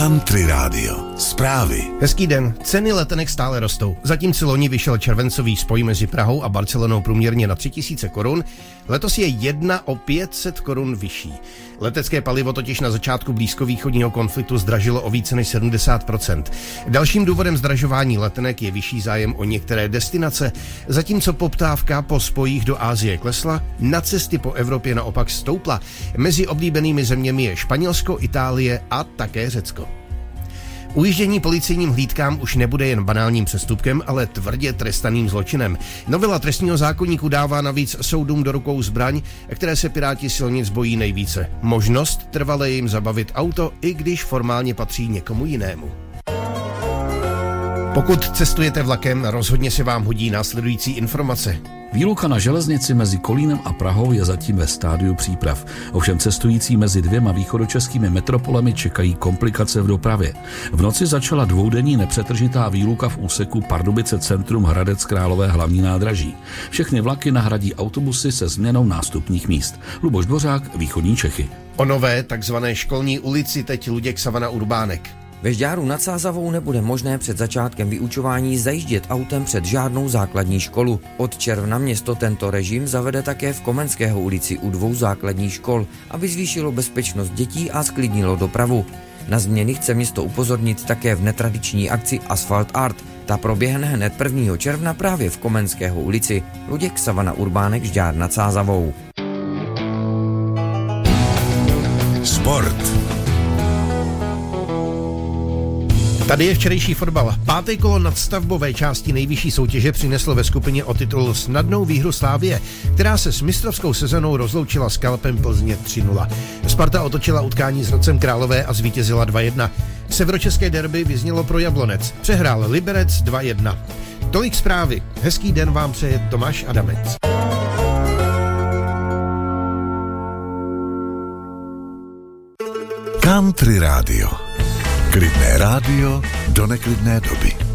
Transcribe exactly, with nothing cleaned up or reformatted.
Country Radio. Zprávy. Hezký den. Ceny letenek stále rostou. Zatímco loni vyšel červencový spoj mezi Prahou a Barcelonou průměrně na tři tisíce korun, letos je jedna o pět set korun vyšší. Letecké palivo totiž na začátku blízkovýchodního konfliktu zdražilo o více než sedmdesát procent. Dalším důvodem zdražování letenek je vyšší zájem o některé destinace. Zatímco poptávka po spojích do Asie klesla, na cesty po Evropě naopak stoupla. Mezi oblíbenými zeměmi je Španělsko, Itálie a také Řecko. Ujíždění policejním hlídkám už nebude jen banálním přestupkem, ale tvrdě trestaným zločinem. Novela trestního zákoníku dává navíc soudům do rukou zbraň, které se piráti silnic bojí nejvíce. Možnost trvale jim zabavit auto, i když formálně patří někomu jinému. Pokud cestujete vlakem, rozhodně se vám hodí následující informace. Výluka na železnici mezi Kolínem a Prahou je zatím ve stádiu příprav. Ovšem cestující mezi dvěma východočeskými metropolemi čekají komplikace v dopravě. V noci začala dvoudenní nepřetržitá výluka v úseku Pardubice centrum Hradec Králové hlavní nádraží. Všechny vlaky nahradí autobusy se změnou nástupních míst. Luboš Bořák, Východní Čechy. O nové takzvané školní ulici teď Luděk Savana Urbánek. Ve Žďáru nad Sázavou nebude možné před začátkem vyučování zajíždět autem před žádnou základní školu. Od června město tento režim zavede také v Komenského ulici u dvou základních škol, aby zvýšilo bezpečnost dětí a sklidnilo dopravu. Na změny chce město upozornit také v netradiční akci Asphalt Art. Ta proběhne hned prvního června právě v Komenského ulici. Luděk Savana Urbánek, Žďár nad Sázavou. Sport. Tady je včerejší fotbal. Páté kolo nadstavbové části nejvyšší soutěže přineslo ve skupině o titul snadnou výhru Slavie, která se s mistrovskou sezónou rozloučila s Kalpem Plzně tři nula. Sparta otočila utkání s Hradcem Králové a zvítězila dva jedna. Severočeské derby vyznělo pro Jablonec. Přehrál Liberec dva jedna. Tolik zprávy. Hezký den vám přeje Tomáš Adamec. Country Radio. Klidné rádio do neklidné doby.